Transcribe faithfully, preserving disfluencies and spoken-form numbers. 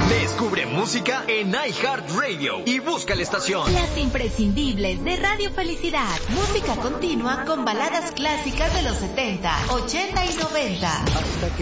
Descubre música en iHeartRadio y busca la estación. Las imprescindibles de Radio Felicidad. Música continua con baladas clásicas de los setenta, ochenta y noventa. Hasta que